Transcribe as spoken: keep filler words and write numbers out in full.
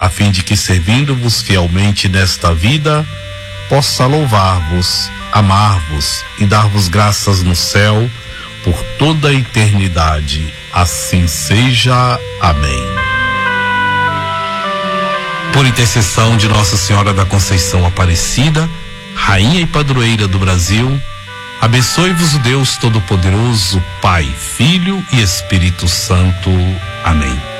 a fim de que, servindo-vos fielmente nesta vida, possa louvar-vos, amar-vos e dar-vos graças no céu por toda a eternidade. Assim seja. Amém. Por intercessão de Nossa Senhora da Conceição Aparecida, Rainha e Padroeira do Brasil, abençoe-vos o Deus Todo-Poderoso, Pai, Filho e Espírito Santo. Amém.